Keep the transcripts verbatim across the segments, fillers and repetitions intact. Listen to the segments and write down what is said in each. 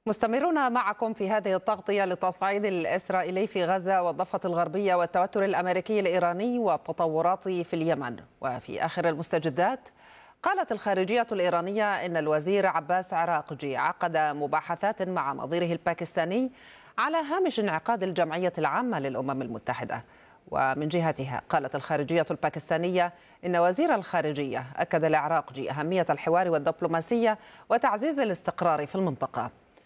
مستمرون معكم في هذه التغطية للتصعيد الإسرائيلي في غزة والضفة الغربية والتوتر الأمريكي الإيراني والتطورات في اليمن. وفي آخر المستجدات قالت الخارجية الإيرانية إن الوزير عباس عراقجي عقد مباحثات مع نظيره الباكستاني على هامش انعقاد الجمعية العامة للأمم المتحدة. ومن جهتها قالت الخارجية الباكستانية إن وزير الخارجية أكد لعراقجي أهمية الحوار والدبلوماسية وتعزيز الاستقرار في المنطقة.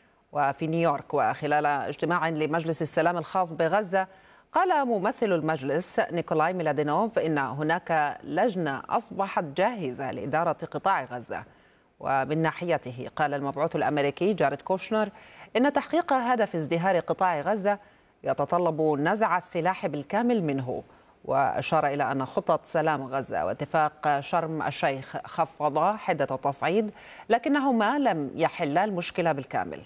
وفي نيويورك وخلال اجتماع لمجلس السلام الخاص بغزة قال ممثل المجلس نيكولاي ميلادينوف إن هناك لجنة أصبحت جاهزة لإدارة قطاع غزة. ومن ناحيته قال المبعوث الأمريكي جاريد كوشنر إن تحقيق هدف ازدهار قطاع غزة يتطلب نزع السلاح بالكامل منه. وأشار إلى أن خطة سلام غزة واتفاق شرم الشيخ خفضا حدة التصعيد لكنهما لم يحلا المشكلة بالكامل.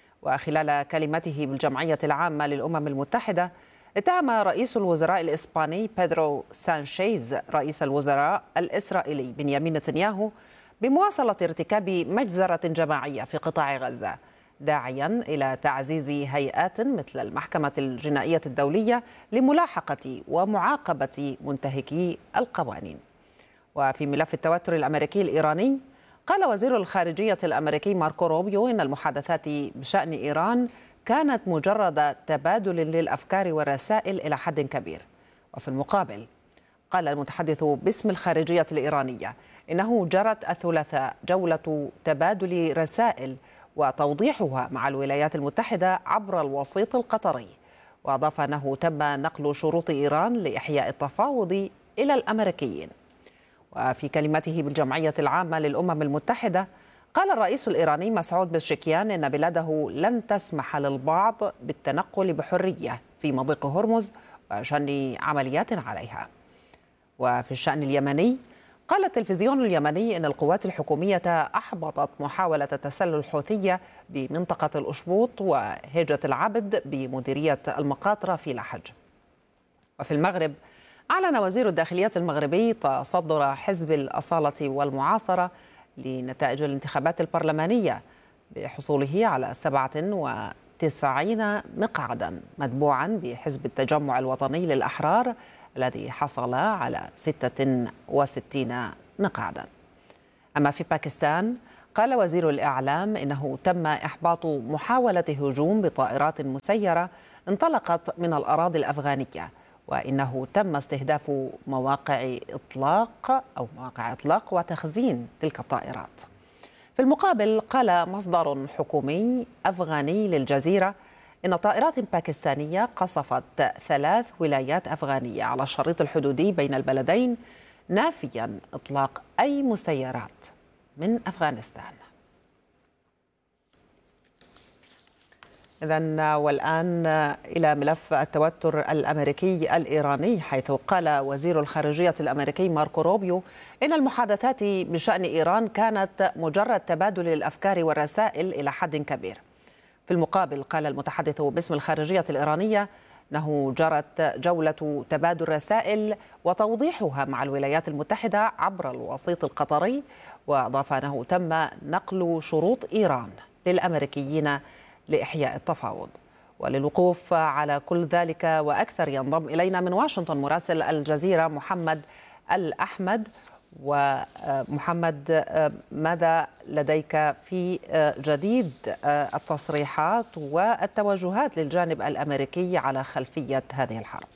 وخلال كلمته بالجمعية العامة للأمم المتحدة اتهم رئيس الوزراء الإسباني بيدرو سانشيز رئيس الوزراء الإسرائيلي بنيامين نتنياهو بمواصلة ارتكاب مجزرة جماعية في قطاع غزة، داعيا إلى تعزيز هيئات مثل المحكمة الجنائية الدولية لملاحقة ومعاقبة منتهكي القوانين. وفي ملف التوتر الأمريكي الإيراني قال وزير الخارجية الأمريكي ماركو روبيو إن المحادثات بشأن إيران كانت مجرد تبادل للأفكار والرسائل إلى حد كبير. وفي المقابل قال المتحدث باسم الخارجية الإيرانية إنه جرت الثلاثاء جولة تبادل رسائل وتوضيحها مع الولايات المتحدة عبر الوسيط القطري. وأضاف أنه تم نقل شروط إيران لإحياء التفاوض إلى الأمريكيين. وفي كلمته بالجمعية العامة للأمم المتحدة قال الرئيس الإيراني مسعود بزشكيان إن بلاده لن تسمح للبعض بالتنقل بحرية في مضيق هرمز وشن عمليات عليها. وفي الشأن اليمني قال التلفزيون اليمني إن القوات الحكومية أحبطت محاولة تسلل الحوثية بمنطقة الأشبوط وهجة العبد بمديرية المقاطرة في لحج. وفي المغرب أعلن وزير الداخلية المغربي تصدر حزب الأصالة والمعاصرة لنتائج الانتخابات البرلمانية بحصوله على سبعة وتسعين مقعدا، متبوعا بحزب التجمع الوطني للأحرار الذي حصل على ستة وستين مقعدا. أما في باكستان قال وزير الإعلام إنه تم إحباط محاولة هجوم بطائرات مسيرة انطلقت من الأراضي الأفغانية، وإنه تم استهداف مواقع إطلاق أو مواقع إطلاق وتخزين تلك الطائرات. في المقابل قال مصدر حكومي أفغاني للجزيرة إن طائرات باكستانية قصفت ثلاث ولايات أفغانية على الشريط الحدودي بين البلدين، نافيا إطلاق أي مسيرات من أفغانستان. إذن والآن إلى ملف التوتر الأمريكي الإيراني، حيث قال وزير الخارجية الأمريكي ماركو روبيو إن المحادثات بشأن إيران كانت مجرد تبادل الأفكار والرسائل إلى حد كبير. في المقابل قال المتحدث باسم الخارجية الإيرانية أنه جرت جولة تبادل رسائل وتوضيحها مع الولايات المتحدة عبر الوسيط القطري. وأضاف أنه تم نقل شروط إيران للأمريكيين لإحياء التفاوض. وللوقوف على كل ذلك وأكثر ينضم إلينا من واشنطن مراسل الجزيرة محمد الأحمد. ومحمد، ماذا لديك في جديد التصريحات والتوجهات للجانب الأمريكي على خلفية هذه الحرب؟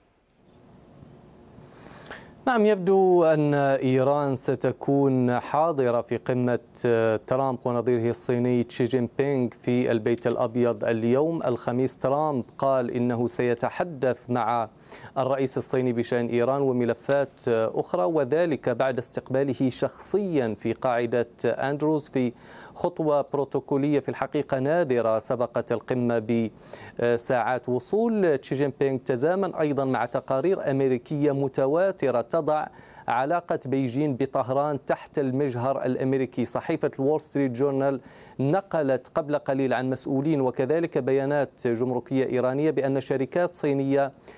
نعم، يبدو أن إيران ستكون حاضرة في قمة ترامب ونظيره الصيني شي جين بينغ في البيت الأبيض اليوم الخميس. ترامب قال إنه سيتحدث مع الرئيس الصيني بشأن إيران وملفات أخرى، وذلك بعد استقباله شخصيا في قاعدة أندروز في خطوة بروتوكولية في الحقيقة نادرة سبقت القمة بساعات. وصول شي جين بينغ تزامن أيضا مع تقارير أمريكية متواترة تضع علاقة بيجين بطهران تحت المجهر الأمريكي. صحيفة الوول ستريت جورنال نقلت قبل قليل عن مسؤولين وكذلك بيانات جمركية إيرانية بأن شركات صينية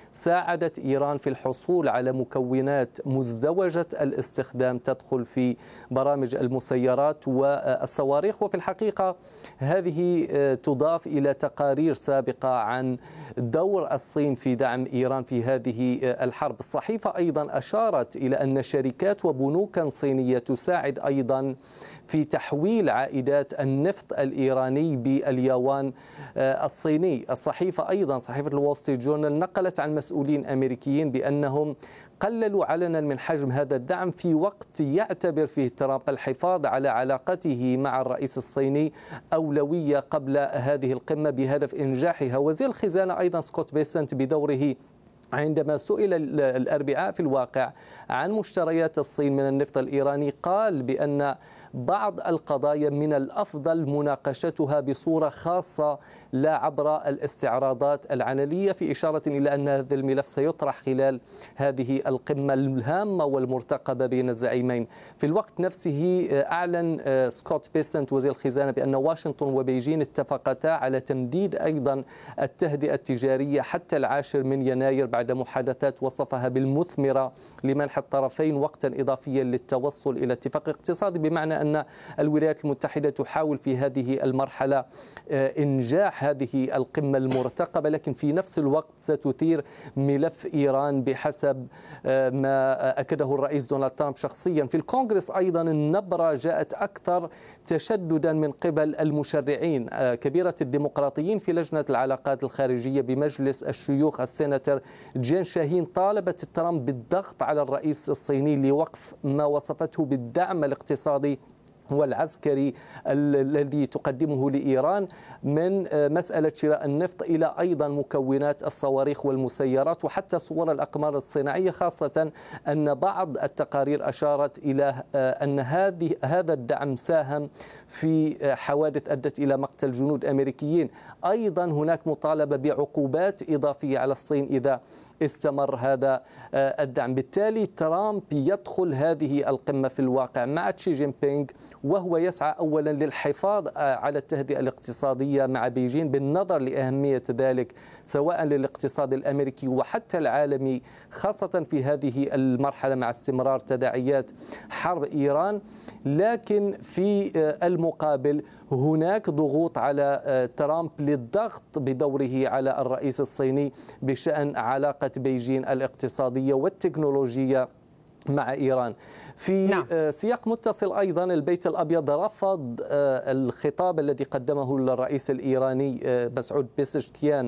ساعدت إيران في الحصول على مكونات مزدوجة الاستخدام تدخل في برامج المسيرات والصواريخ. وفي الحقيقة هذه تضاف إلى تقارير سابقة عن دور الصين في دعم إيران في هذه الحرب. الصحيفة أيضا أشارت إلى أن شركات وبنوكا صينية تساعد أيضا في تحويل عائدات النفط الإيراني باليوان الصيني. الصحيفة أيضا صحيفة الول ستريت جورنال نقلت عن مسؤولين أمريكيين بأنهم قللوا علنا من حجم هذا الدعم في وقت يعتبر فيه ترامب الحفاظ على علاقته مع الرئيس الصيني أولوية قبل هذه القمة بهدف إنجاحها. وزير الخزانة أيضا سكوت بيسنت بدوره عندما سئل الأربعاء في الواقع عن مشتريات الصين من النفط الإيراني قال بأن بعض القضايا من الأفضل مناقشتها بصورة خاصة لا عبر الاستعراضات العلنية، في إشارة إلى أن هذا الملف سيطرح خلال هذه القمة الهامة والمرتقبة بين الزعيمين. في الوقت نفسه أعلن سكوت بيسنت وزير الخزانة بأن واشنطن وبيجين اتفقتا على تمديد أيضا التهدئة التجارية حتى العاشر من يناير بعد محادثات وصفها بالمثمرة لمنح الطرفين وقتا إضافيا للتوصل إلى اتفاق اقتصادي، بمعنى أن الولايات المتحدة تحاول في هذه المرحلة إنجاح هذه القمة المرتقبة، لكن في نفس الوقت ستثير ملف إيران بحسب ما أكده الرئيس دونالد ترامب شخصيا. في الكونغرس أيضا النبرة جاءت أكثر تشددا من قبل المشرعين. كبيرة الديمقراطيين في لجنة العلاقات الخارجية بمجلس الشيوخ السيناتور جين شاهين طالبت ترامب بالضغط على الرئيس الصيني لوقف ما وصفته بالدعم الاقتصادي والعسكري الذي تقدمه لإيران، من مسألة شراء النفط إلى أيضا مكونات الصواريخ والمسيرات وحتى صور الأقمار الصناعية، خاصة أن بعض التقارير أشارت إلى أن هذه هذا الدعم ساهم في حوادث أدت إلى مقتل جنود أمريكيين. أيضا هناك مطالبة بعقوبات إضافية على الصين إذا استمر هذا الدعم. بالتالي ترامب يدخل هذه القمة في الواقع مع شي جين بينغ وهو يسعى أولا للحفاظ على التهدئة الاقتصادية مع بيجين بالنظر لأهمية ذلك سواء للاقتصاد الأمريكي وحتى العالمي، خاصة في هذه المرحلة مع استمرار تداعيات حرب إيران. لكن في المقابل هناك ضغوط على ترامب للضغط بدوره على الرئيس الصيني بشأن علاقة بيجين الاقتصادية والتكنولوجية مع إيران. في نعم. سياق متصل أيضا البيت الأبيض رفض الخطاب الذي قدمه الرئيس الإيراني مسعود بيزشكيان